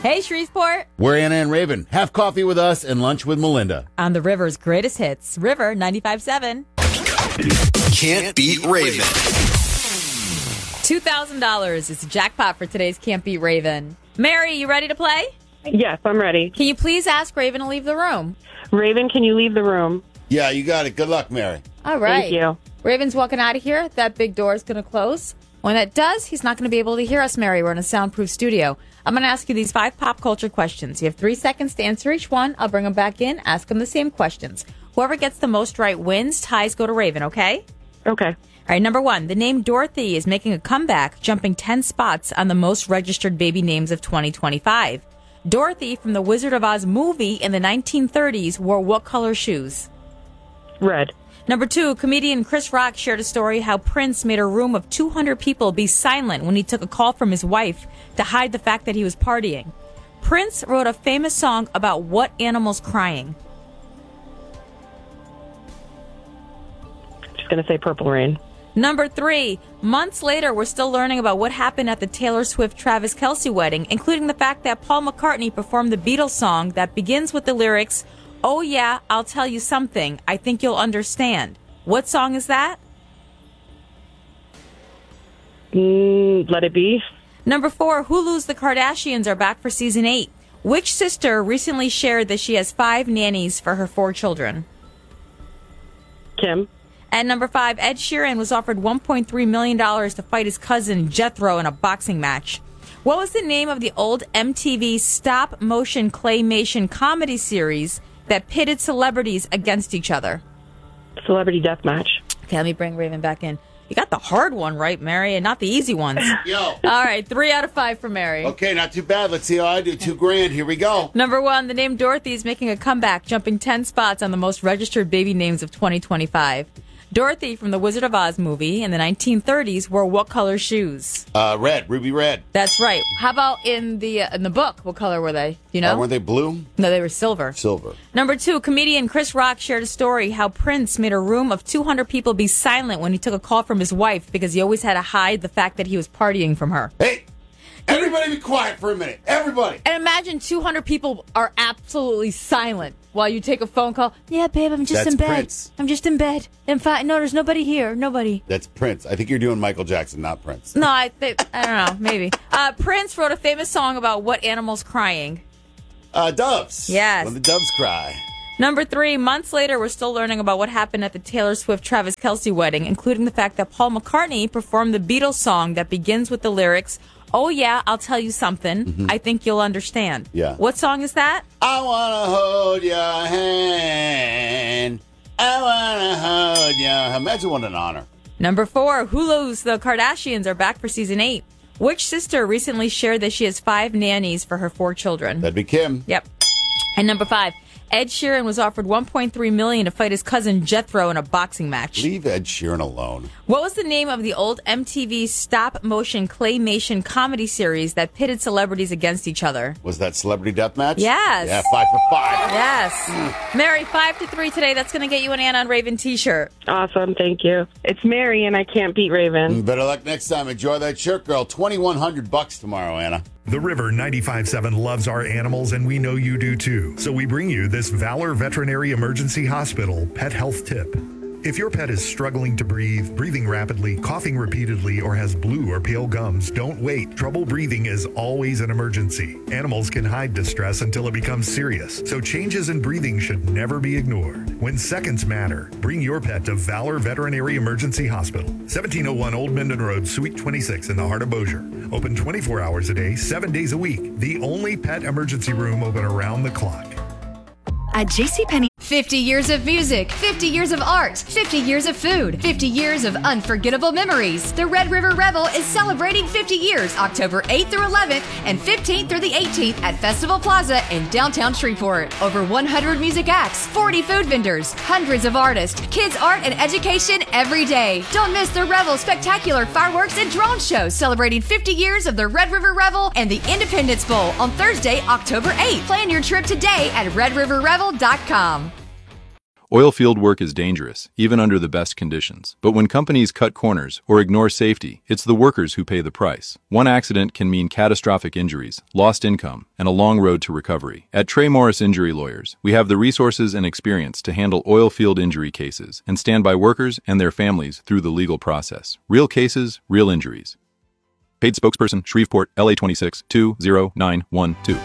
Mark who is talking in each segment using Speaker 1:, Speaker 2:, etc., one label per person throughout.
Speaker 1: Hey, Shreveport.
Speaker 2: We're Anna and Raven. Have coffee with us and lunch with Melinda.
Speaker 1: On the River's greatest hits, River 95.7.
Speaker 3: Can't beat Raven.
Speaker 1: $2,000 is the jackpot for today's Can't Beat Raven. Mary, you ready to play?
Speaker 4: Yes, I'm ready.
Speaker 1: Can you please ask Raven to leave the room?
Speaker 4: Raven, can you leave the room?
Speaker 2: Yeah, you got it. Good luck, Mary.
Speaker 1: All right.
Speaker 4: Thank you.
Speaker 1: Raven's walking out of here. That big door is going to close. When that does, he's not going to be able to hear us, Mary. We're in a soundproof studio. I'm going to ask you these 5 pop culture questions. You have 3 seconds to answer each one. I'll bring them back in, ask them the same questions. Whoever gets the most right wins. Ties go to Raven, okay?
Speaker 4: Okay.
Speaker 1: All right, number 1. The name Dorothy is making a comeback, jumping 10 spots on the most registered baby names of 2025. Dorothy from the Wizard of Oz movie in the 1930s wore what color shoes?
Speaker 4: Red.
Speaker 1: Number 2, comedian Chris Rock shared a story how Prince made a room of 200 people be silent when he took a call from his wife to hide the fact that he was partying. Prince wrote a famous song about what animal's crying?
Speaker 4: Just going to say Purple Rain.
Speaker 1: Number 3, months later, we're still learning about what happened at the Taylor Swift-Travis Kelce wedding, including the fact that Paul McCartney performed the Beatles song that begins with the lyrics, "Oh yeah, I'll tell you something. I think you'll understand." What song is that?
Speaker 4: Let It Be.
Speaker 1: Number 4, Hulu's The Kardashians are back for season 8. Which sister recently shared that she has 5 nannies for her 4 children?
Speaker 4: Kim.
Speaker 1: And number 5, Ed Sheeran was offered $1.3 million to fight his cousin Jethro in a boxing match. What was the name of the old MTV stop-motion claymation comedy series that pitted celebrities against each other?
Speaker 4: Celebrity Deathmatch.
Speaker 1: Okay, let me bring Raven back in. You got the hard one right, Mary, and not the easy ones.
Speaker 2: Yo.
Speaker 1: All right, 3 out of 5 for Mary.
Speaker 2: Okay, not too bad. Let's see how I do. $2,000. Here we go.
Speaker 1: Number 1, the name Dorothy is making a comeback, jumping 10 spots on the most registered baby names of 2025. Dorothy from the Wizard of Oz movie in the 1930s wore what color shoes?
Speaker 2: Red. Ruby red.
Speaker 1: That's right. How about in the book? What color were they? Do you know?
Speaker 2: Weren't they blue?
Speaker 1: No, they were silver.
Speaker 2: Silver.
Speaker 1: Number 2, comedian Chris Rock shared a story how Prince made a room of 200 people be silent when he took a call from his wife because he always had to hide the fact that he was partying from her.
Speaker 2: Hey, everybody be quiet for a minute. Everybody.
Speaker 1: And imagine 200 people are absolutely silent while you take a phone call. Yeah, babe, I'm just
Speaker 2: That's
Speaker 1: in bed.
Speaker 2: Prince.
Speaker 1: I'm just in bed. I'm fine. No, there's nobody here. Nobody.
Speaker 2: That's Prince. I think you're doing Michael Jackson, not Prince.
Speaker 1: No, I don't know. Maybe. Prince wrote a famous song about what animal's crying?
Speaker 2: Doves.
Speaker 1: Yes.
Speaker 2: When the doves cry.
Speaker 1: Number 3, months later, we're still learning about what happened at the Taylor Swift-Travis Kelce wedding, including the fact that Paul McCartney performed the Beatles song that begins with the lyrics, "Oh yeah, I'll tell you something. I think you'll understand."
Speaker 2: Yeah.
Speaker 1: What song is that?
Speaker 2: I want to hold your hand. I want to hold your hand. Imagine what an honor.
Speaker 1: Number 4, Hulu's The Kardashians are back for season 8. Which sister recently shared that she has 5 nannies for her 4 children?
Speaker 2: That'd be Kim.
Speaker 1: Yep. And number 5, Ed Sheeran was offered $1.3 million to fight his cousin Jethro in a boxing match.
Speaker 2: Leave Ed Sheeran alone.
Speaker 1: What was the name of the old MTV stop-motion claymation comedy series that pitted celebrities against each other?
Speaker 2: Was that Celebrity Deathmatch?
Speaker 1: Yes.
Speaker 2: Yeah, 5 for 5.
Speaker 1: Yes. Mary, 5-3 today. That's going to get you an Anna and Raven t-shirt.
Speaker 4: Awesome. Thank you. It's Mary, and I can't beat Raven.
Speaker 2: Better luck next time. Enjoy that shirt, girl. $2,100 tomorrow, Anna.
Speaker 5: The River 95.7 loves our animals, and we know you do too. So we bring you this Valor Veterinary Emergency Hospital pet health tip. If your pet is struggling to breathe, breathing rapidly, coughing repeatedly, or has blue or pale gums, don't wait. Trouble breathing is always an emergency. Animals can hide distress until it becomes serious, so changes in breathing should never be ignored. When seconds matter, bring your pet to Valor Veterinary Emergency Hospital, 1701 Old Minden Road, Suite 26 in the heart of Bossier. Open 24 hours a day, 7 days a week. The only pet emergency room open around the clock.
Speaker 6: At JCPenney, 50 years of music, 50 years of art, 50 years of food, 50 years of unforgettable memories. The Red River Revel is celebrating 50 years, October 8th through 11th and 15th through the 18th at Festival Plaza in downtown Shreveport. Over 100 music acts, 40 food vendors, hundreds of artists, kids art and education every day. Don't miss the Revel's spectacular fireworks and drone show celebrating 50 years of the Red River Revel and the Independence Bowl on Thursday, October 8th. Plan your trip today at redriverrevel.com.
Speaker 7: Oilfield work is dangerous, even under the best conditions. But when companies cut corners or ignore safety, it's the workers who pay the price. One accident can mean catastrophic injuries, lost income, and a long road to recovery. At Trey Morris Injury Lawyers, we have the resources and experience to handle oilfield injury cases and stand by workers and their families through the legal process. Real cases, real injuries. Paid spokesperson, Shreveport, LA 26 20912.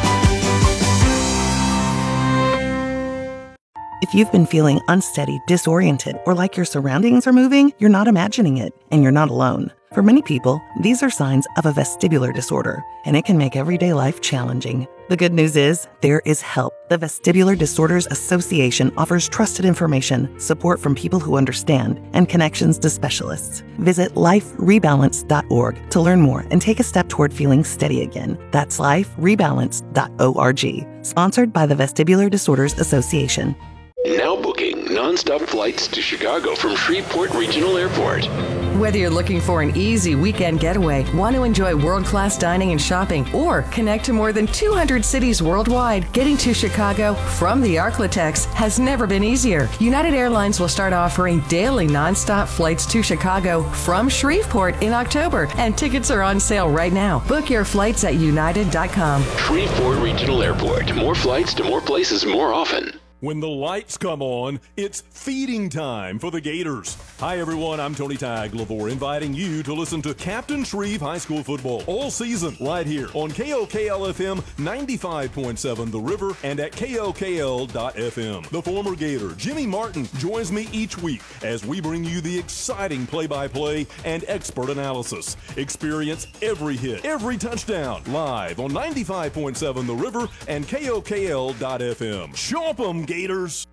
Speaker 8: If you've been feeling unsteady, disoriented, or like your surroundings are moving, you're not imagining it, and you're not alone. For many people, these are signs of a vestibular disorder, and it can make everyday life challenging. The good news is, there is help. The Vestibular Disorders Association offers trusted information, support from people who understand, and connections to specialists. Visit liferebalance.org to learn more and take a step toward feeling steady again. That's liferebalance.org. Sponsored by the Vestibular Disorders Association.
Speaker 9: Now booking nonstop flights to Chicago from Shreveport Regional Airport.
Speaker 10: Whether you're looking for an easy weekend getaway, want to enjoy world-class dining and shopping, or connect to more than 200 cities worldwide, getting to Chicago from the Arklatex has never been easier. United Airlines will start offering daily nonstop flights to Chicago from Shreveport in October, and tickets are on sale right now. Book your flights at united.com.
Speaker 9: Shreveport Regional Airport. More flights to more places more often.
Speaker 11: When the lights come on, it's feeding time for the Gators. Hi, everyone. I'm Tony Tagliavore, inviting you to listen to Captain Shreve High School football all season right here on KOKL-FM 95.7 The River and at KOKL.FM. The former Gator, Jimmy Martin, joins me each week as we bring you the exciting play-by-play and expert analysis. Experience every hit, every touchdown, live on 95.7 The River and KOKL.FM. Chomp 'em, Gators!